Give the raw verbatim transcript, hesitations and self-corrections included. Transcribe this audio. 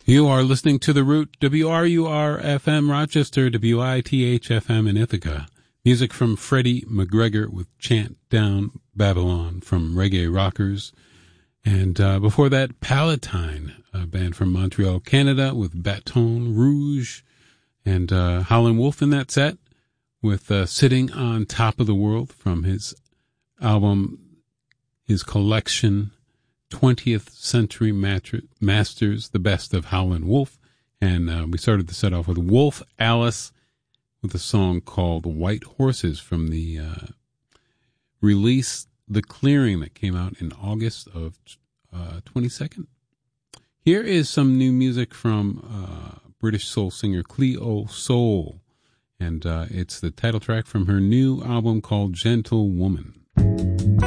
You are listening to The Root, W R U R F M Rochester, W I T H F M in Ithaca. Music from Freddie McGregor with Chant Down Babylon from Reggae Rockers. And uh, before that, Palatine, a band from Montreal, Canada, with Baton Rouge. And uh, Howlin' Wolf in that set with uh, Sitting on Top of the World from his album, his collection, twentieth Century Masters, the best of Howlin' Wolf. And uh, we started the set off with Wolf Alice with a song called White Horses from the uh, release The Clearing that came out in August of uh, twenty-second. Here is some new music from uh, British soul singer Cleo Soul, and uh, it's the title track from her new album called Gentle Woman.